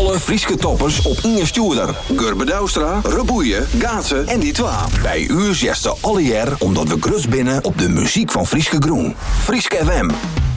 Alle Frieske toppers op Inge Stuurder. Gurbe Douwstra, Reboeien, Gaatsen en die twa. Bij u zesde alle jaar omdat we grus binnen op de muziek van Frieske Groen. Frieske FM.